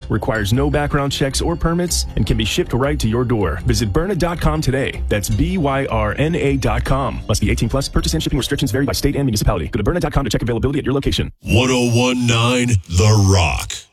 requires no background checks or permits, and can be shipped right to your door. Visit Byrna.com today. That's BYRNA.com. Must be 18 plus. Purchase and shipping restrictions vary by state and municipality. Go to Byrna.com to check availability at your location. 1019 The Rock.